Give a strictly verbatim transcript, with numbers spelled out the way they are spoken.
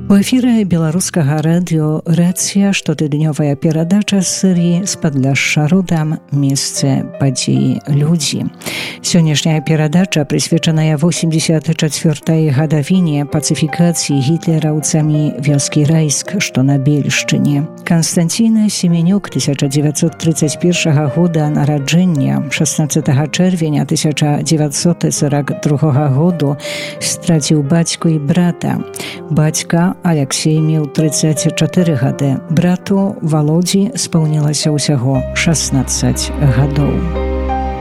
У эфіры беларускага радыё «Рацыя» штотыднёвая перадача з серыі «З падляшша родам. Месцы, падзеі, людзі». Сённяшняя перадача прысвечаная восемьдесят чацвёртай гадавіне пацыфікацыі гітлераўцамі вёскі Райск, што на Бельшчыне. Канстанцін Семенюк тысяча дзевяцьсот тридцать первого года нараджэння, шаснаццатага чэрвеня тысяча дзевяцьсот сорок другого году страціў бацьку і брата. Бацька Алексей меў тридцать чатыры гады, брату Володзі спаўнілася ўсяго шаснаццаць гадоў.